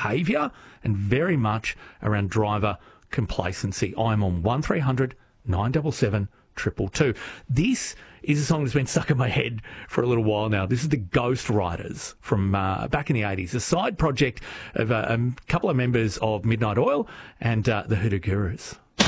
behaviour and very much around driver complacency. I'm on 1300 977 222. This is a song that's been stuck in my head for a little while now. This is the Ghost Riders from back in the 80s, a side project of a couple of members of Midnight Oil and the Hoodoo Gurus.